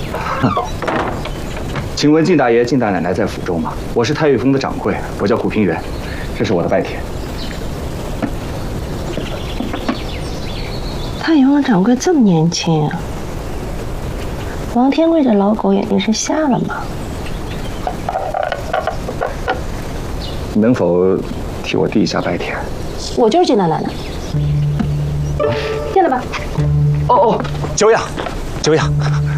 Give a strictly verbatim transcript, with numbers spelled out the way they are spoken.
请问靳大爷、靳大奶奶在府中吗？我是太岳峰的掌柜，我叫古平原，这是我的拜帖。 太岳峰掌柜这么年轻啊？王天贵这老狗眼睛是瞎了吗？ 能否替我递一下拜帖？ 我就是靳大奶奶。进来吧。 哦哦，久仰，久仰。